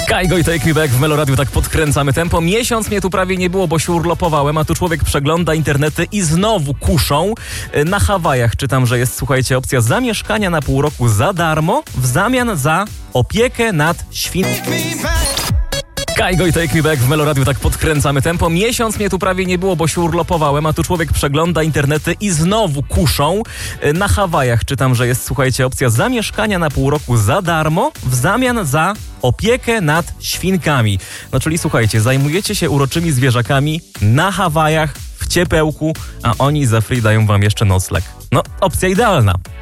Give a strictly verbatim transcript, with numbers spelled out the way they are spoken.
Kajgo i Take Me Back w Meloradiu, tak podkręcamy tempo. Miesiąc mnie tu prawie nie było, bo się urlopowałem, a tu człowiek przegląda internety i znowu kuszą. Na Hawajach czytam, że jest, słuchajcie, opcja zamieszkania na pół roku za darmo w zamian za opiekę nad świnkami. Kajgo i Take Me Back w Meloradiu, tak podkręcamy tempo. Miesiąc mnie tu prawie nie było, bo się urlopowałem, a tu człowiek przegląda internety i znowu kuszą. Na Hawajach czytam, że jest, słuchajcie, opcja zamieszkania na pół roku za darmo w zamian za opiekę nad świnkami. No czyli słuchajcie, zajmujecie się uroczymi zwierzakami na Hawajach w ciepełku, a oni za free dają wam jeszcze nocleg. No, opcja idealna.